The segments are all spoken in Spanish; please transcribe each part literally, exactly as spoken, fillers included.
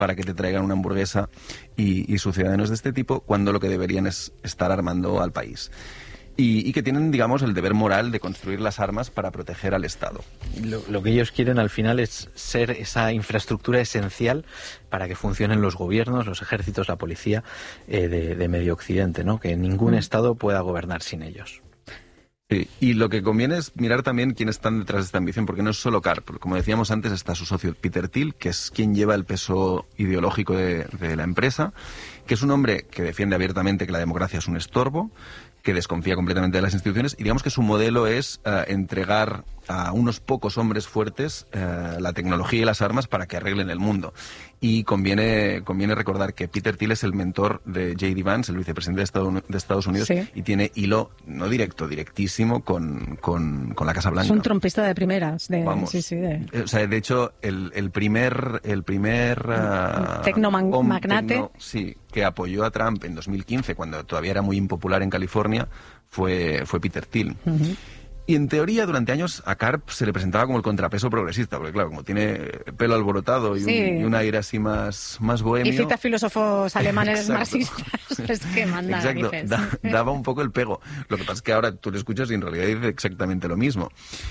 para que te traigan una hamburguesa y, y sus ciudadanos de este tipo, cuando lo que deberían es estar armando al país. Y, y que tienen, digamos, el deber moral de construir las armas para proteger al Estado. Lo, lo que ellos quieren al final es ser esa infraestructura esencial para que funcionen los gobiernos, los ejércitos, la policía eh, de, de Medio Occidente, ¿no? Que ningún mm. Estado pueda gobernar sin ellos. Sí, y lo que conviene es mirar también quiénes están detrás de esta ambición, porque no es solo Karp. Como decíamos antes, está su socio Peter Thiel, que es quien lleva el peso ideológico de, de la empresa, que es un hombre que defiende abiertamente que la democracia es un estorbo, que desconfía completamente de las instituciones, y digamos que su modelo es uh, entregar a unos pocos hombres fuertes uh, la tecnología y las armas para que arreglen el mundo. Y conviene, conviene recordar que Peter Thiel es el mentor de J D Vance, el vicepresidente de Estados, de Estados Unidos, sí. y tiene hilo, no directo, directísimo con, con, con la Casa Blanca. Es un trompista de primeras. De, Vamos. Sí, sí, de... O sea, de hecho, el, el primer... El primer uh, tecnomagnate. Tecno, sí, que apoyó a Trump en dos mil quince, cuando todavía era muy impopular en California, fue, fue Peter Thiel. Uh-huh. Y en teoría, durante años, a Karp se le presentaba como el contrapeso progresista, porque claro, como tiene pelo alborotado y, sí. un, y un aire así más, más bohemio... Y cita filósofos alemanes marxistas, es que manda Exacto, da, daba un poco el pego. Lo que pasa es que ahora tú le escuchas y en realidad dice exactamente lo mismo.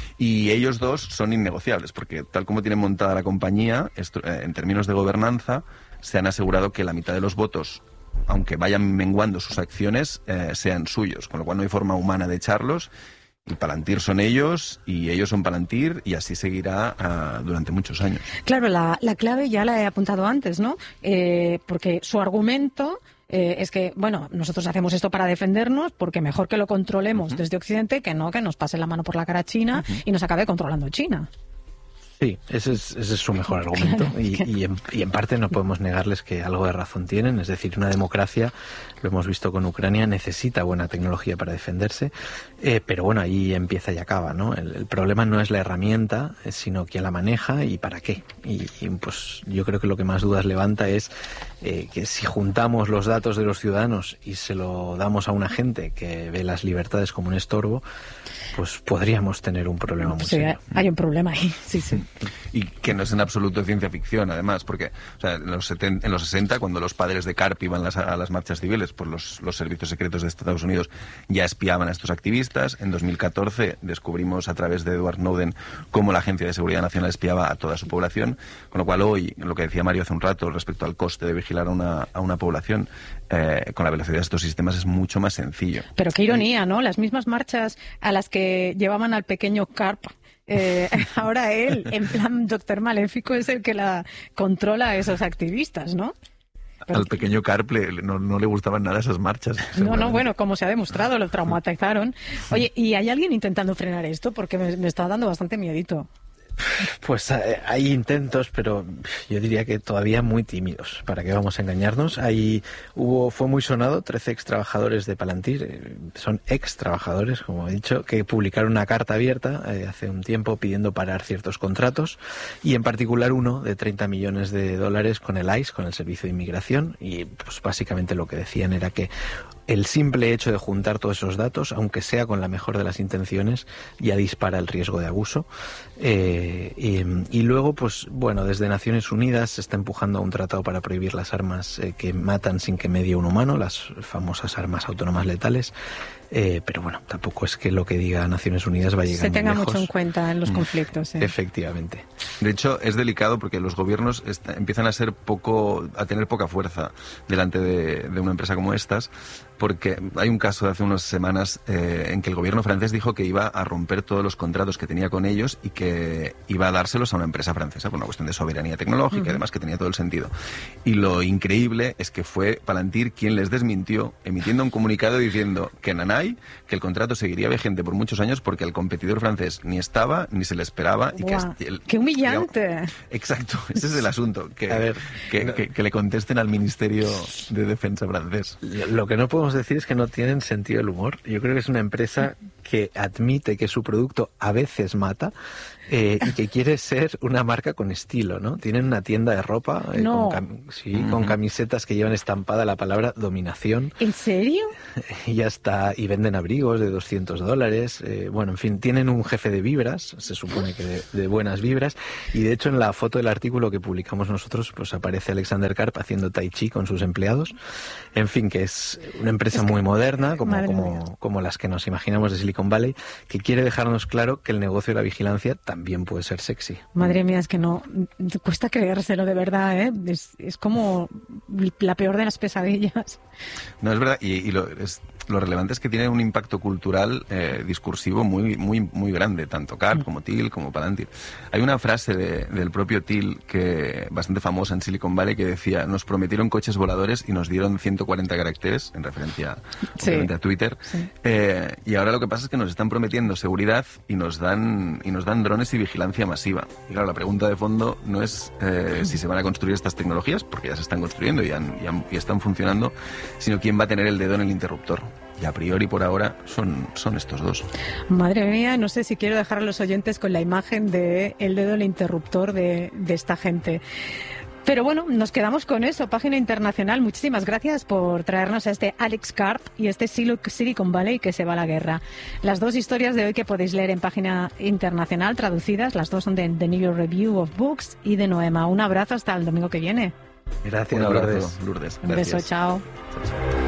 Y ellos dos son innegociables, porque tal como tienen montada la compañía, esto, eh, en términos de gobernanza, se han asegurado que la mitad de los votos, aunque vayan menguando sus acciones, eh, sean suyos, con lo cual no hay forma humana de echarlos. Y Palantir son ellos, y ellos son Palantir, y así seguirá uh, durante muchos años. Claro, la, la clave ya la he apuntado antes, ¿no? Eh, porque su argumento eh, es que, bueno, nosotros hacemos esto para defendernos, porque mejor que lo controlemos uh-huh. desde Occidente, que no que nos pase la mano por la cara a China uh-huh. y nos acabe controlando China. Sí, ese es, ese es su mejor argumento claro, y, y, en, y en parte no podemos negarles que algo de razón tienen, es decir, una democracia, lo hemos visto con Ucrania, necesita buena tecnología para defenderse, eh, pero bueno, ahí empieza y acaba, ¿no? El, el problema no es la herramienta, sino quién la maneja y para qué. Y, y pues yo creo que lo que más dudas levanta es eh, que si juntamos los datos de los ciudadanos y se lo damos a una gente que ve las libertades como un estorbo, pues podríamos tener un problema muy sí, serio. Hay un problema ahí, sí, sí. Y que no es en absoluto ciencia ficción, además, porque o sea, en, los setenta, en los sesenta, cuando los padres de Karp iban las, a las marchas civiles, pues los, los servicios secretos de Estados Unidos ya espiaban a estos activistas. En dos mil catorce descubrimos a través de Edward Snowden cómo la Agencia de Seguridad Nacional espiaba a toda su población, con lo cual hoy, lo que decía Mario hace un rato respecto al coste de vigilar a una, a una población, eh, con la velocidad de estos sistemas es mucho más sencillo. Pero qué ironía, ¿no? Las mismas marchas a las que llevaban al pequeño Karp, Eh, ahora él, en plan doctor Maléfico, es el que la controla a esos activistas, ¿no? Pero al pequeño Karp le, no, no le gustaban nada esas marchas. No, no, bueno, como se ha demostrado, lo traumatizaron. Oye, ¿y hay alguien intentando frenar esto? Porque me, me está dando bastante miedito. Pues hay intentos, pero yo diría que todavía muy tímidos. ¿Para qué vamos a engañarnos? Ahí hubo, fue muy sonado, trece ex trabajadores de Palantir, son ex trabajadores, como he dicho, que publicaron una carta abierta eh, hace un tiempo pidiendo parar ciertos contratos, y en particular uno de treinta millones de dólares con el I C E, con el Servicio de Inmigración, y pues básicamente lo que decían era que el simple hecho de juntar todos esos datos, aunque sea con la mejor de las intenciones, ya dispara el riesgo de abuso. Eh, y, y luego, pues bueno, desde Naciones Unidas se está empujando a un tratado para prohibir las armas eh, que matan sin que medie un humano, las famosas armas autónomas letales. Eh, pero bueno, tampoco es que lo que diga Naciones Unidas va a llegar se tenga muy lejos. Mucho en cuenta en los conflictos. Eh. Efectivamente. De hecho, es delicado porque los gobiernos está, empiezan a ser poco, a tener poca fuerza delante de, de una empresa como estas, porque hay un caso de hace unas semanas eh, en que el gobierno francés dijo que iba a romper todos los contratos que tenía con ellos y que iba a dárselos a una empresa francesa por una cuestión de soberanía tecnológica, uh-huh. y además que tenía todo el sentido. Y lo increíble es que fue Palantir quien les desmintió, emitiendo un comunicado diciendo que nanay, que el contrato seguiría vigente por muchos años porque el competidor francés ni estaba ni se le esperaba. Y wow, que el, ¡qué humillante! Digamos, exacto, ese es el asunto, que, a ver, que, no, que, que le contesten al Ministerio de Defensa francés. Lo que no podemos decir es que no tienen sentido del humor. Yo creo que es una empresa que admite que su producto a veces mata eh, y que quiere ser una marca con estilo, ¿no? Tienen una tienda de ropa eh, no. con, cam sí, uh-huh. con camisetas que llevan estampada la palabra dominación. ¿En serio? Y ya está, y venden abrigos de doscientos dólares. Eh, bueno, en fin, tienen un jefe de vibras, se supone que de, de buenas vibras, y de hecho en la foto del artículo que publicamos nosotros, pues aparece Alexander Karp haciendo tai chi con sus empleados. En fin, que es una empresa es que, muy moderna, como, como, como las que nos imaginamos de Silicon Valley, que quiere dejarnos claro que el negocio de la vigilancia también puede ser sexy. Madre mía, es que no, cuesta creérselo de verdad, ¿eh? Es, es como la peor de las pesadillas. No, es verdad, y, y lo, es, lo relevante es que tiene un impacto cultural eh, discursivo muy, muy, muy grande, tanto Karp como Thiel como Palantir. Hay una frase de, del propio Thiel que bastante famosa en Silicon Valley que decía: nos prometieron coches voladores y nos dieron ciento cuarenta caracteres, en referencia sí. a Twitter, sí. eh, y ahora lo que pasa es que nos están prometiendo seguridad y nos dan y nos dan drones y vigilancia masiva. Y claro, la pregunta de fondo no es eh, si se van a construir estas tecnologías, porque ya se están construyendo y, han, y, han, y están funcionando, sino quién va a tener el dedo en el interruptor. Y a priori, por ahora, son, son estos dos. Madre mía, no sé si quiero dejar a los oyentes con la imagen de el dedo en el interruptor de, de esta gente. Pero bueno, nos quedamos con eso. Página internacional, muchísimas gracias por traernos a este Alex Karp y este Silicon Valley que se va a la guerra. Las dos historias de hoy que podéis leer en página internacional traducidas, las dos son de The New York Review of Books y de Noema. Un abrazo hasta el domingo que viene. Gracias, un abrazo, Lourdes. Lourdes. Un beso, chao. Chao, chao.